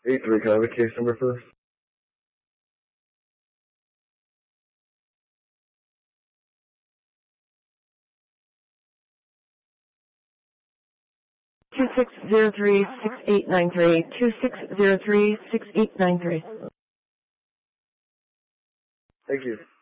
8-3, can I have a case number first? 2603-6893, 2603-6893. Thank you.